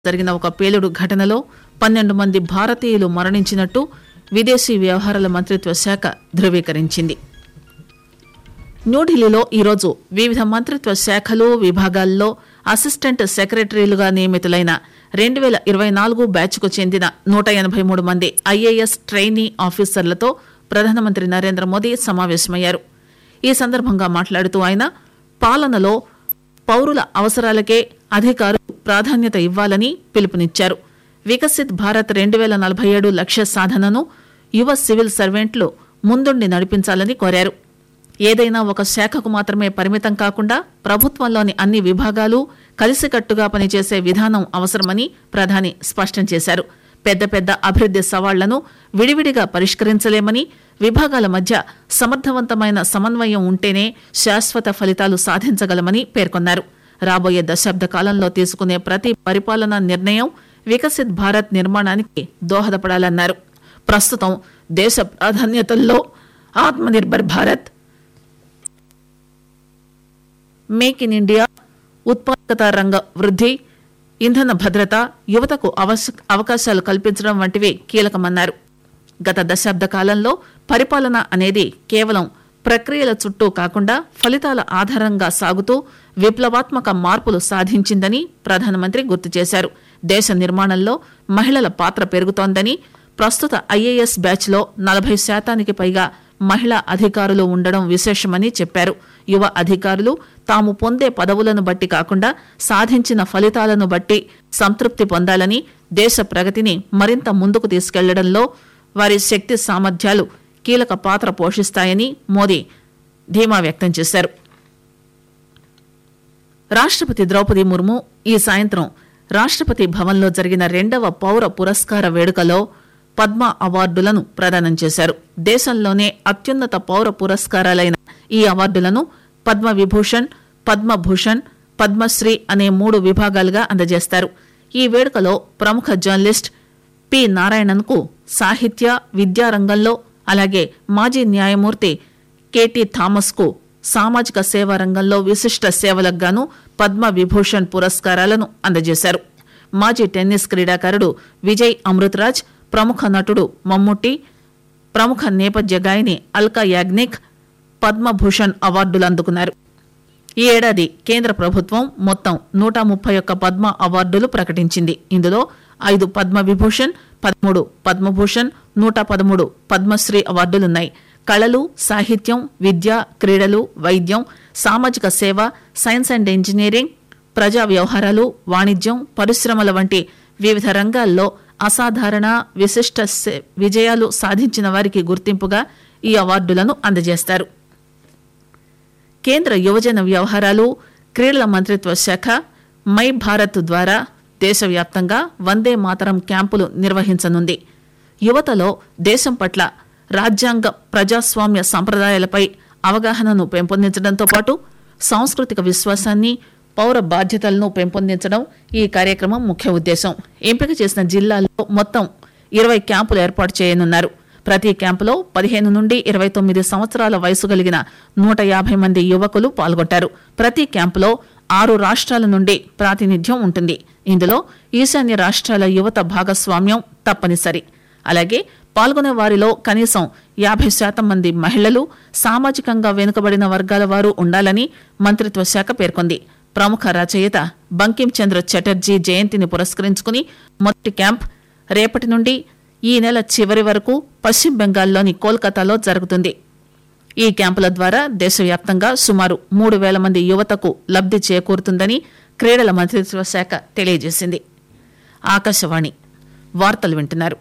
జరిగిన ఒక పేలుడు ఘటనలో 12 మంది భారతీయులు మరణించినట్టు విదేశీ వ్యవహారాల మంత్రిత్వ శాఖ ధృవీకరించింది. న్యూఢిల్లీలో ఈరోజు వివిధ మంత్రిత్వ శాఖలు విభాగాల్లో అసిస్టెంట్ సెక్రటరీలుగా నియమితులైన 2024 బ్యాచ్కు చెందిన 183 మంది ఐఏఎస్ ట్రైనీ ఆఫీసర్లతో ప్రధానమంత్రి నరేంద్ర మోదీ సమావేశమయ్యారు. ఈ సందర్భంగా మాట్లాడుతూ ఆయన పాలనలో పౌరుల అవసరాలకే అధికారులు ప్రాధాన్యత ఇవ్వాలని పిలుపునిచ్చారు. వికసిత్ భారత్ 2047 లక్ష్య సాధనను యువ సివిల్ సర్వెంట్లు ముందుండి నడిపించాలని కోరారు. ఏదైనా ఒక శాఖకు మాత్రమే పరిమితం కాకుండా ప్రభుత్వంలోని అన్ని విభాగాలు కలిసికట్టుగా పనిచేసే విధానం అవసరమని ప్రధాని స్పష్టం చేశారు. పెద్ద పెద్ద అభివృద్ది సవాళ్లను విడివిడిగా పరిష్కరించలేమని, విభాగాల మధ్య సమర్థవంతమైన సమన్వయం ఉంటేనే శాశ్వత ఫలితాలు సాధించగలమని పేర్కొన్నారు. రాబోయే దశాబ్ద కాలంలో తీసుకునే ప్రతి పరిపాలనా నిర్ణయం వికసిత్ భారత్ నిర్మాణానికి దోహదపడాలన్నారు. ప్రస్తుతం దేశ ప్రాధాన్యతల్లో Atmanirbhar Bharat, make in India, ఉత్పాదకత రంగ వృద్ధి, ఇంధన భద్రత, యువతకు అవకాశాలు కల్పించడం వంటివి కీలకమన్నారు. గత దశాబ్ద కాలంలో పరిపాలన అనేది కేవలం ప్రక్రియల చుట్టూ కాకుండా ఫలితాల ఆధారంగా సాగుతూ విప్లవాత్మక మార్పులు సాధించిందని ప్రధానమంత్రి గుర్తు చేశారు. దేశ నిర్మాణంలో మహిళల పాత్ర పెరుగుతోందని, ప్రస్తుత ఐఏఎస్ బ్యాచ్లో 40% పైగా మహిళా అధికారులు ఉండడం విశేషమని చెప్పారు. యువ అధికారులు తాము పొందే పదవులను బట్టి కాకుండా సాధించిన ఫలితాలను బట్టి సంతృప్తి పొందాలని, దేశ ప్రగతిని మరింత ముందుకు తీసుకెళ్లడంలో వారి శక్తి సామర్థ్యాలు కీలక పాత్ర పోషిస్తాయని మోదీ ధీమా వ్యక్తం చేశారు. రాష్ట్రపతి ద్రౌపది ముర్ము ఈ సాయంత్రం రాష్ట్రపతి భవన్లో జరిగిన 2వ పౌర పురస్కార వేడుకలో పద్మ అవార్డులను ప్రదానం చేశారు. దేశంలోనే అత్యున్నత పౌర పురస్కారాలైన ఈ అవార్డులను పద్మవిభూషణ్, పద్మభూషణ్, పద్మశ్రీ అనే 3 విభాగాలుగా అందజేస్తారు. ఈ వేడుకలో ప్రముఖ జర్నలిస్ట్ పి నారాయణన్కు సాహిత్య, విద్యా రంగంలో, అలాగే మాజీ న్యాయమూర్తి కెటి థామస్కు సామాజిక సేవా రంగంలో విశిష్ట సేవలకు గాను పద్మ విభూషణ్ పురస్కారాలను అందజేశారు. మాజీ టెన్నిస్ క్రీడాకారుడు విజయ్ అమృతరాజ్, ప్రముఖ నటుడు మమ్ముట్టి, ప్రముఖ నేపథ్య గాయని అల్కా యాగ్నిక్ పద్మభూషణ్ అవార్డులు అందుకున్నారు. ఈ ఏడాది కేంద్ర ప్రభుత్వం మొత్తం 131 పద్మ అవార్డులు ప్రకటించింది. ఇందులో 5 పద్మ విభూషణ్, 13 పద్మభూషణ్, 113 పద్మశ్రీ అవార్డులున్నాయి. కళలు, సాహిత్యం, విద్య, క్రీడలు, వైద్యం, సామాజిక సేవ, సైన్స్ అండ్ ఇంజనీరింగ్, ప్రజా వ్యవహారాలు, వాణిజ్యం, పరిశ్రమల వంటి వివిధ రంగాల్లో అసాధారణ విశిష్ట విజయాలు సాధించిన వారికి గుర్తింపుగా ఈ అవార్డులను అందజేస్తారు. కేంద్ర యువజన వ్యవహారాలు, క్రీడల మంత్రిత్వ శాఖ మై భారత్ ద్వారా దేశవ్యాప్తంగా వందే మాతరం క్యాంపులు నిర్వహించనుంది. యువతలో దేశం పట్ల రాజ్యాంగ, ప్రజాస్వామ్య సంప్రదాయాలపై అవగాహనను పెంపొందించడంతో పాటు సాంస్కృతిక విశ్వాసాన్ని, పౌర బాధ్యతలను పెంపొందించడం ఈ కార్యక్రమం ముఖ్య ఉద్దేశం. ఎంపిక చేసిన జిల్లాల్లో మొత్తం 20 క్యాంపులు ఏర్పాటు చేయనున్నారు. ప్రతి క్యాంపులో 15 నుండి 29 సంవత్సరాల వయసు కలిగిన 150 మంది యువకులు పాల్గొంటారు. ప్రతి క్యాంపులో 6 రాష్ట్రాల నుండి ప్రాతినిధ్యం ఉంటుంది. ఇందులో ఈశాన్య రాష్ట్రాల యువత భాగస్వామ్యం తప్పనిసరి. అలాగే పాల్గొనే వారిలో కనీసం 50% మంది మహిళలు, సామాజికంగా వెనుకబడిన వర్గాల వారు ఉండాలని మంత్రిత్వ శాఖ పేర్కొంది. ప్రముఖ రచయిత బంకిం చంద్ర చటర్జీ జయంతిని పురస్కరించుకుని మొదటి క్యాంప్ రేపటి నుండి ఈ నెల చివరి వరకు పశ్చిమ బెంగాల్లోని కోల్కతాలో జరుగుతుంది. ఈ క్యాంపుల ద్వారా దేశవ్యాప్తంగా సుమారు 3,000 మంది యువతకు లబ్ధి చేకూరుతుందని క్రీడల మంత్రిత్వ శాఖ తెలియజేసింది. ఆకాశవాణి వార్తలు వింటున్నారు.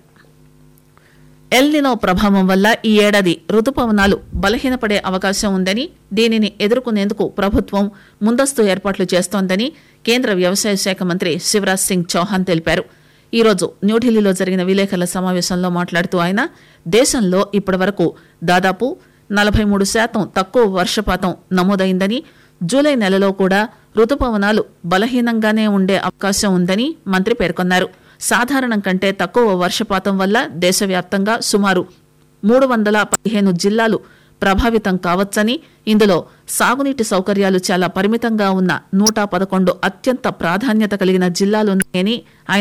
ఎల్నినో ప్రభావం వల్ల ఈ ఏడాది రుతుపవనాలు బలహీనపడే అవకాశం ఉందని, దీనిని ఎదుర్కొనేందుకు ప్రభుత్వం ముందస్తు ఏర్పాట్లు చేస్తోందని కేంద్ర వ్యవసాయ శాఖ మంత్రి శివరాజ్ సింగ్ చౌహాన్ తెలిపారు. ఈరోజు న్యూఢిల్లీలో జరిగిన విలేకరుల సమావేశంలో మాట్లాడుతూ ఆయన దేశంలో ఇప్పటివరకు దాదాపు 43% తక్కువ వర్షపాతం నమోదైందని, జూలై నెలలో కూడా రుతుపవనాలు బలహీనంగానే ఉండే అవకాశం ఉందని మంత్రి పేర్కొన్నారు. సాధారణం కంటే తక్కువ వర్షపాతం వల్ల దేశవ్యాప్తంగా సుమారు 315 జిల్లాలు ప్రభావితం కావచ్చని, ఇందులో సాగునీటి సౌకర్యాలు చాలా పరిమితంగా ఉన్న 111 అత్యంత ప్రాధాన్యత కలిగిన జిల్లాలున్నాయని ఆయన